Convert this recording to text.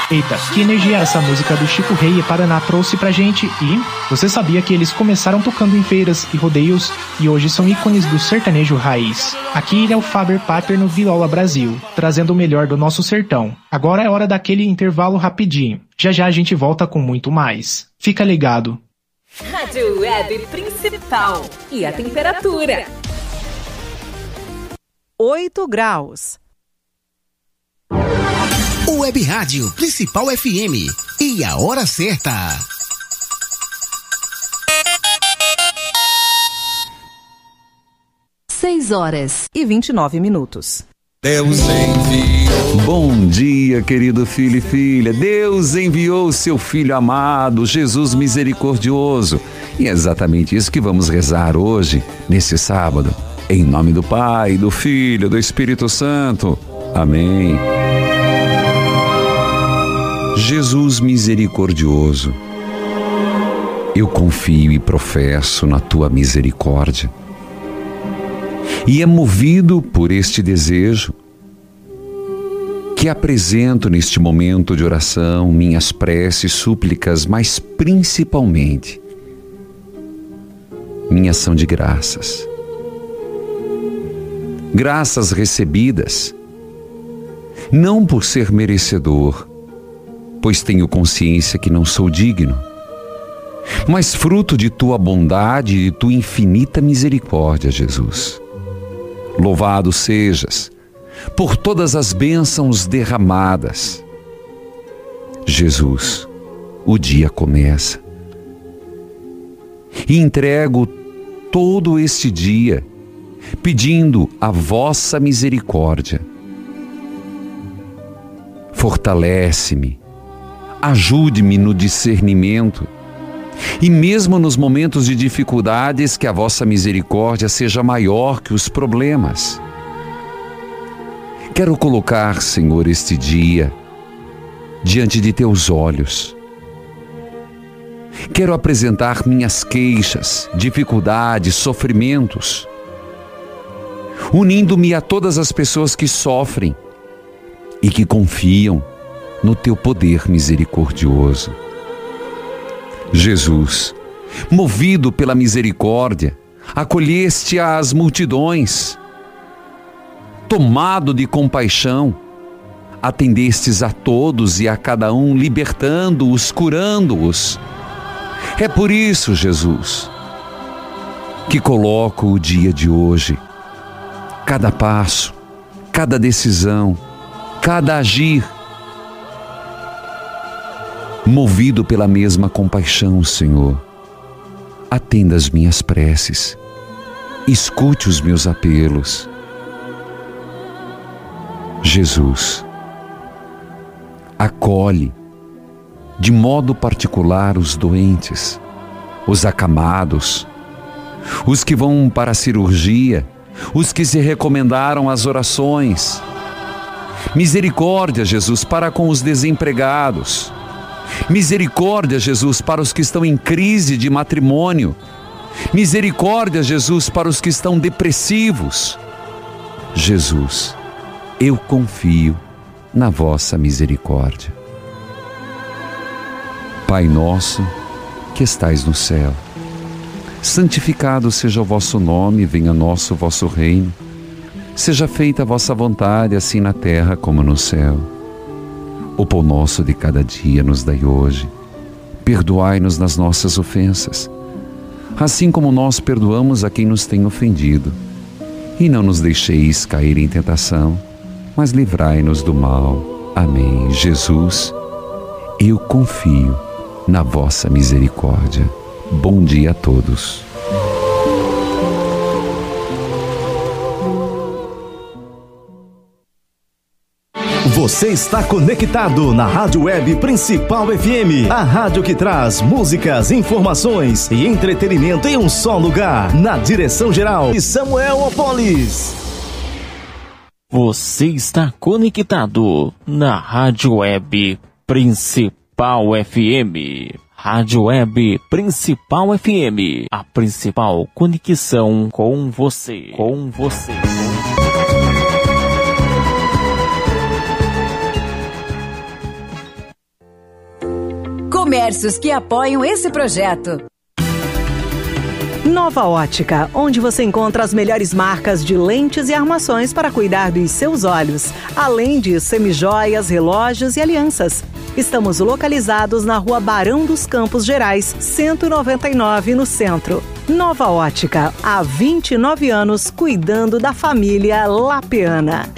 Eita, que energia essa música do Chico Rei e Paraná trouxe pra gente. E você sabia que eles começaram tocando em feiras e rodeios e hoje são ícones do sertanejo raiz. Aqui é o Faber Paper no Viola Brasil, trazendo o melhor do nosso sertão. Agora é hora daquele intervalo rapidinho. Já já a gente volta com muito mais. Fica ligado. Rádio Web Principal. E a temperatura? 8 graus. Web Rádio Principal FM. E a hora certa. 6h29. Deus enviou. Bom dia, querido filho e filha. Deus enviou seu Filho amado, Jesus misericordioso. E é exatamente isso que vamos rezar hoje, nesse sábado. Em nome do Pai, do Filho, do Espírito Santo. Amém. Jesus misericordioso, eu confio e professo na tua misericórdia. E é movido por este desejo que apresento neste momento de oração minhas preces e súplicas, mas principalmente minha ação de graças. Graças recebidas, não por ser merecedor, pois tenho consciência que não sou digno, mas fruto de tua bondade e de tua infinita misericórdia, Jesus. Louvado sejas por todas as bênçãos derramadas. Jesus, o dia começa e entrego todo este dia pedindo a vossa misericórdia. Fortalece-me, ajude-me no discernimento e mesmo nos momentos de dificuldades que a vossa misericórdia seja maior que os problemas. Quero colocar, Senhor, este dia diante de teus olhos. Quero apresentar minhas queixas, dificuldades, sofrimentos, unindo-me a todas as pessoas que sofrem e que confiam no teu poder misericordioso. Jesus, movido pela misericórdia, acolheste as multidões. Tomado de compaixão, atendestes a todos e a cada um, libertando-os, curando-os. É por isso, Jesus, que coloco o dia de hoje, cada passo, cada decisão, cada agir, movido pela mesma compaixão, Senhor. Atenda as minhas preces, escute os meus apelos. Jesus, acolhe de modo particular os doentes, os acamados, os que vão para a cirurgia, os que se recomendaram às orações. Misericórdia, Jesus, para com os desempregados. Misericórdia, Jesus, para os que estão em crise de matrimônio. Misericórdia, Jesus, para os que estão depressivos. Jesus, eu confio na vossa misericórdia. Pai nosso, que estais no céu, santificado seja o vosso nome, venha a nós o vosso reino. Seja feita a vossa vontade, assim na terra como no céu. O pão nosso de cada dia nos dai hoje. Perdoai-nos nas nossas ofensas, assim como nós perdoamos a quem nos tem ofendido. E não nos deixeis cair em tentação, mas livrai-nos do mal. Amém. Jesus, eu confio na vossa misericórdia. Bom dia a todos. Você está conectado na Rádio Web Principal FM, a rádio que traz músicas, informações e entretenimento em um só lugar, na direção geral de Samuel Opolis. Você está conectado na Rádio Web Principal FM. Rádio Web Principal FM, a principal conexão com você. Comércios que apoiam esse projeto. Nova Ótica, onde você encontra as melhores marcas de lentes e armações para cuidar dos seus olhos, além de semijoias, relógios e alianças. Estamos localizados na Rua Barão dos Campos Gerais, 199, no centro. Nova Ótica, há 29 anos cuidando da família lapeana.